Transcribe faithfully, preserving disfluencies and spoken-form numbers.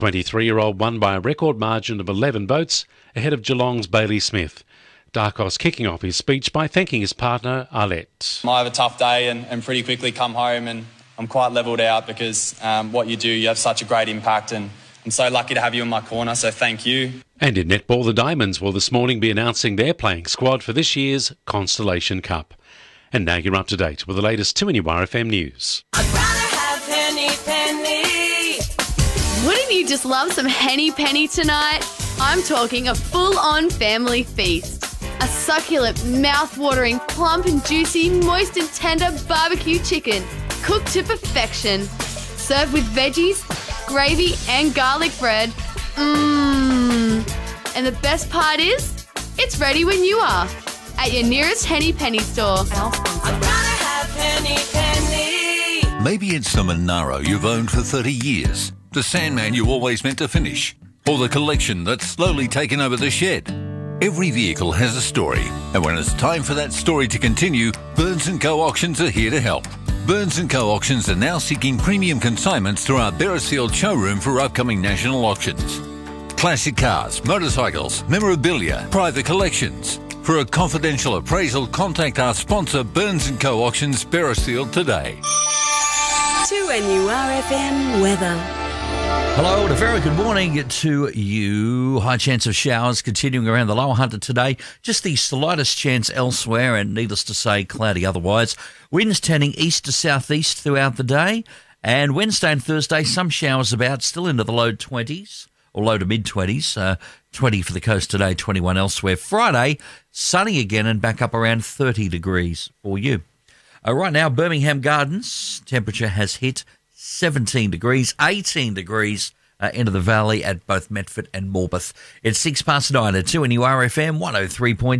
twenty-three-year-old won by a record margin of eleven votes ahead of Geelong's Bailey Smith. Darkos kicking off his speech by thanking his partner, Arlette. I have a tough day and, and pretty quickly come home, and I'm quite levelled out because um, what you do, you have such a great impact, and I'm so lucky to have you in my corner, so thank you. And in netball, the Diamonds will this morning be announcing their playing squad for this year's Constellation Cup. And now you're up to date with the latest two N U R F M news. I'd rather have Henny Penny. Wouldn't you just love some Henny Penny tonight? I'm talking a full-on family feast. A succulent, mouth-watering, plump and juicy, moist and tender barbecue chicken, cooked to perfection. Served with veggies, gravy and garlic bread. Mmm. And the best part is, it's ready when you are. At your nearest Henny Penny store. I'd rather have Henny Penny. Maybe it's the Monaro you've owned for thirty years, the Sandman you always meant to finish, or the collection that's slowly taken over the shed. Every vehicle has a story, and when it's time for that story to continue, Burns and Co Auctions are here to help. Burns and Co Auctions are now seeking premium consignments through our Beresfield showroom for upcoming national auctions. Classic cars, motorcycles, memorabilia, private collections. For a confidential appraisal, contact our sponsor, Burns and Co Auctions, Beresfield today. two N U R F M weather. Hello and a very good morning to you. High chance of showers continuing around the lower Hunter today. Just the slightest chance elsewhere, and needless to say, cloudy otherwise. Winds turning east to southeast throughout the day. And Wednesday and Thursday, some showers about, still into the low twenties. Or low to mid-twenties, uh, twenty for the coast today, twenty-one elsewhere. Friday, sunny again and back up around thirty degrees for you. Uh, right now, Birmingham Gardens, temperature has hit seventeen degrees, eighteen degrees uh, into the valley at both Metford and Morpeth. It's six past nine at two N U R F M one oh three point